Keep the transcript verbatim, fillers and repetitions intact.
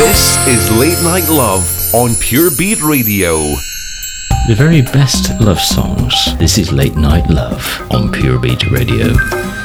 This is Late Night Love on Pure Beat Radio. The very best love songs. This is Late Night Love on Pure Beat Radio.